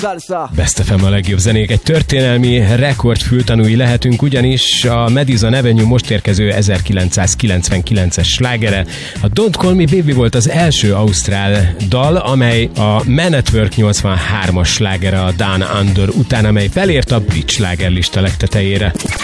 Best FM a legjobb zenék. Egy történelmi rekordfültanúi lehetünk, ugyanis a Madison Avenue most érkező 1999-es slágere. A Don't Call Me Baby volt az első ausztrál dal, amely a Man at Work 83-as slágere a Down Under után, amely felért a brit slágerlista legtetejére.